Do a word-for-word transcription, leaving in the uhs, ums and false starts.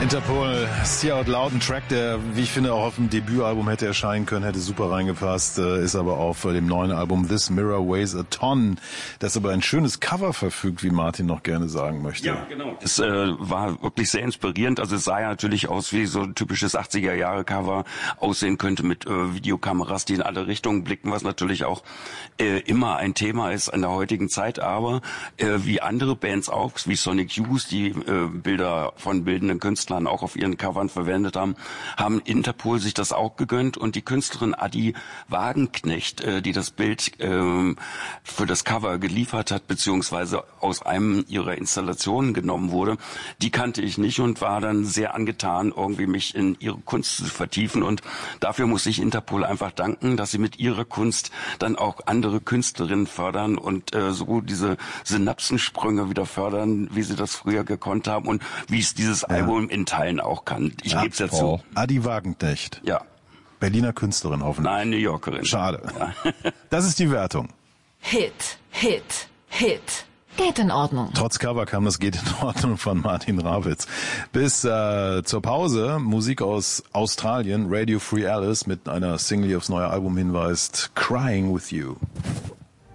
Interpol, See Out Loud, ein Track, der, wie ich finde, auch auf dem Debütalbum hätte erscheinen können, hätte super reingepasst, ist aber auf dem neuen Album This Mirror Weighs a Ton, das aber ein schönes Cover verfügt, wie Martin noch gerne sagen möchte. Ja, genau. Es äh, war wirklich sehr inspirierend, also es sah ja natürlich aus, wie so ein typisches achtziger-Jahre-Cover aussehen könnte mit äh, Videokameras, die in alle Richtungen blicken, was natürlich auch äh, immer ein Thema ist in der heutigen Zeit, aber äh, wie andere Bands auch, wie Sonic Youth, die äh, Bilder von bildenden Künstlern auch auf ihren Covern verwendet haben, haben Interpol sich das auch gegönnt und die Künstlerin Adi Wagenknecht, äh, die das Bild äh, für das Cover geliefert hat, beziehungsweise aus einem ihrer Installationen genommen wurde, die kannte ich nicht und war dann sehr angetan, irgendwie mich in ihre Kunst zu vertiefen und dafür muss ich Interpol einfach danken, dass sie mit ihrer Kunst dann auch andere Künstlerinnen fördern und äh, so diese Synapsensprünge wieder fördern, wie sie das früher gekonnt haben und wie es dieses ja. Album in Teilen auch kann. Ich ja, gebe es ja zu. Adi Wagenknecht. Ja. Berliner Künstlerin hoffentlich. Nein, New Yorkerin. Schade. Ja. Das ist die Wertung. Hit, Hit, Hit. Geht in Ordnung. Trotz Cover kam das Geht in Ordnung von Martin Rawitz. Bis äh, zur Pause Musik aus Australien. Radio Free Alice mit einer Single, die aufs neue Album hinweist. Crying with You.